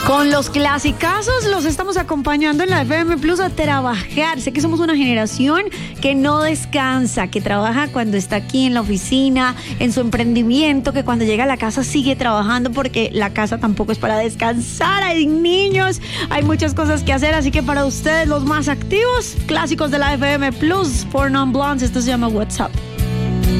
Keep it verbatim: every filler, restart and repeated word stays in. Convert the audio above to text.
Con los clasicazos los estamos acompañando en la F M Plus a trabajar. Sé que somos una generación que no descansa, que trabaja cuando está aquí en la oficina, en su emprendimiento, que cuando llega a la casa sigue trabajando porque la casa tampoco es para descansar. Hay niños, hay muchas cosas que hacer, así que para ustedes los más activos, clásicos de la F M Plus, Four Non Blondes, esto se llama WhatsApp.